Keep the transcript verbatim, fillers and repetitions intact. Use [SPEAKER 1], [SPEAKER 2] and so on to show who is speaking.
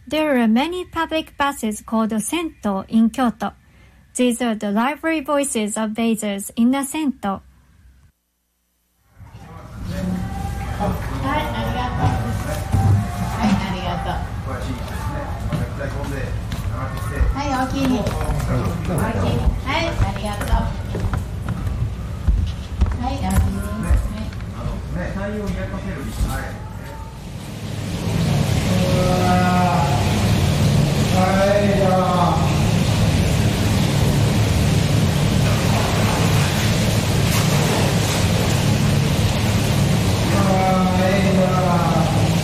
[SPEAKER 1] There are many public buses called Sento in Kyoto. These are the lively voices of bathers in a Sento.